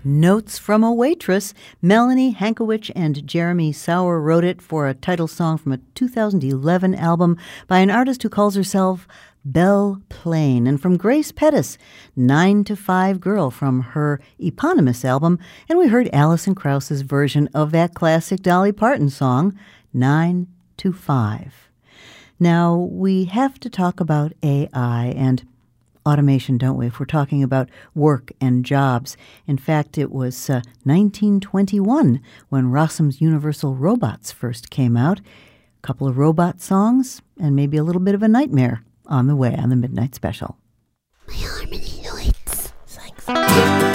Notes from a Waitress. Melanie Hankiewicz and Jeremy Sauer wrote it for a title song from a 2011 album by an artist who calls herself Belle Plain. And from Grace Pettis, 9 to 5 Girl from her eponymous album. And we heard Alison Krauss's version of that classic Dolly Parton song, 9 to 5. Now, we have to talk about AI and automation, don't we, if we're talking about work and jobs. In fact, it was 1921 when Rossum's Universal Robots first came out. A couple of robot songs and maybe a little bit of a nightmare on the way on the Midnight Special. My harmony lights. Thanks.